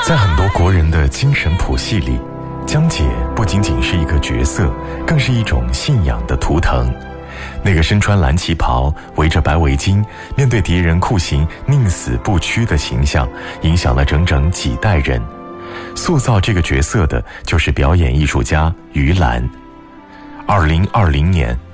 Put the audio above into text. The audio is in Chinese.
在很多国人的精神谱系里，江姐不仅仅是一个角色，更是一种信仰的图腾。那个身穿蓝旗袍，围着白围巾，面对敌人酷刑宁死不屈的形象，影响了整整几代人。塑造这个角色的就是表演艺术家于兰。2020年，